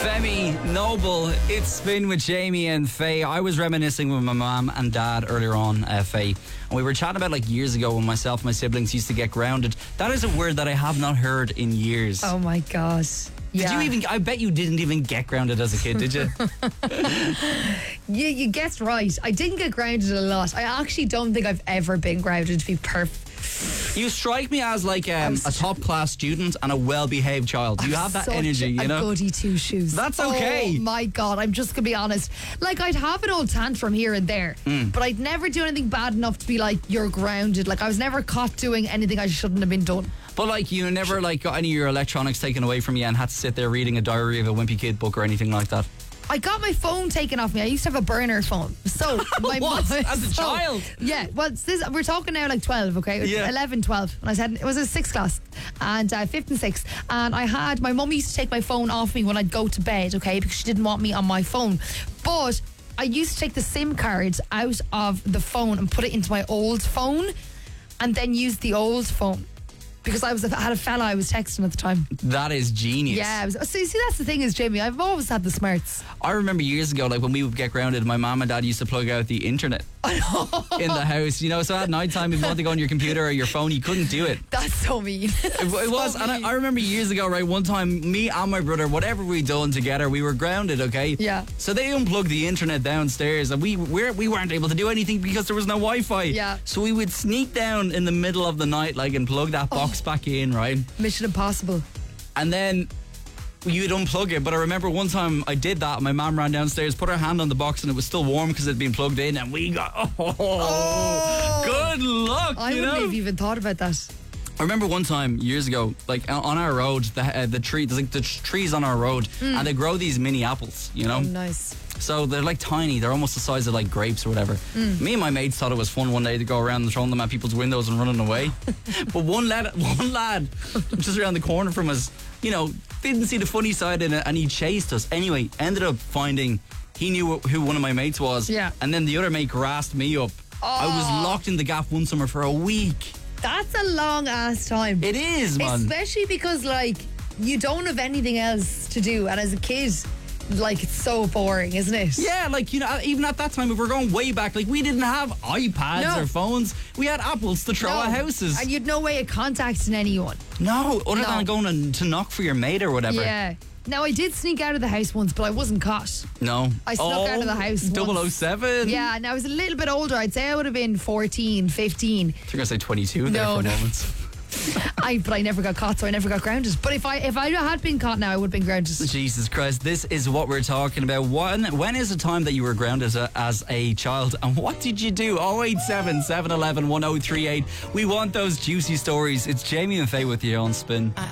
Femi, Noble, it's Spin with Jamie and Faye. I was reminiscing with my mum and dad earlier on, Faye, and we were chatting about like years ago when myself and my siblings used to get grounded. That is a word that I have not heard in years. Oh my God. Did you even, I bet you didn't even get grounded as a kid, did you? You guessed right. I didn't get grounded a lot. I actually don't think I've ever been grounded, to be perfect. You strike me as like a top class student and a well behaved child. You have that energy, you know? A goody two shoes. That's okay. Oh my God, I'm just gonna be honest. Like, I'd have an old tantrum here and there, but I'd never do anything bad enough to be like, you're grounded. Like, I was never caught doing anything I shouldn't have been done. But like, you never like got any of your electronics taken away from you and had to sit there reading a Diary of a Wimpy Kid book or anything like that? I got my phone taken off me. I used to have a burner phone. So my What? As a child? Yeah. Well, we're talking now like 12, okay? Yeah. 11, 12. And I said it was a 6th class and 5th and 6th. And I had my mum used to take my phone off me when I'd go to bed, okay? Because she didn't want me on my phone. But I used to take the SIM cards out of the phone and put it into my old phone and then use the old phone. Because I had a fella I was texting at the time. That is genius. Yeah. So you see, that's the thing is, Jamie, I've always had the smarts. I remember years ago, like when we would get grounded, my mum and dad used to plug out the internet in the house, you know, so at night time if you wanted to go on your computer or your phone, you couldn't do it. That's so mean. It was, and I remember years ago, right, one time me and my brother, whatever we'd done together, we were grounded, okay? Yeah. So they unplugged the internet downstairs and we weren't able to do anything because there was no Wi-Fi. Yeah. So we would sneak down in the middle of the night, like, and plug that box back in, right? Mission Impossible. And then you'd unplug it, but I remember one time I did that. My mum ran downstairs, put her hand on the box, and it was still warm because it had been plugged in, and we got good luck. I wouldn't have even thought about that. I remember one time years ago, like on our road, the tree, there's like the trees on our road, and they grow these mini apples, you know. Oh, nice. So they're like tiny. They're almost the size of like grapes or whatever. Me and my mates thought it was fun one day to go around and throwing them at people's windows and running away. But one lad just around the corner from us, you know, didn't see the funny side in it, and he chased us. Anyway, ended up finding, he knew who one of my mates was. Yeah. And then the other mate grassed me up. I was locked in the gaff one summer for a week. That's a long ass time. It is, man. Especially because, like, you don't have anything else to do, and as a kid, like, it's so boring, isn't it? Yeah, like, you know, even at that time, if we're going way back, like, we didn't have iPads or phones. We had apples to throw at houses. And you'd no way of contacting anyone. No, other than going to knock for your mate or whatever. Yeah. Now, I did sneak out of the house once, but I wasn't caught. No. I snuck out of the house 007. Yeah, and I was a little bit older. I'd say I would have been 14, 15. I think I said 22 there for a moment. But I never got caught, so I never got grounded. But if I had been caught now, I would have been grounded. Jesus Christ, this is what we're talking about. When is the time that you were grounded as a child, and what did you do? 087 711 1038. We want those juicy stories. It's Jamie and Faye with you on Spin.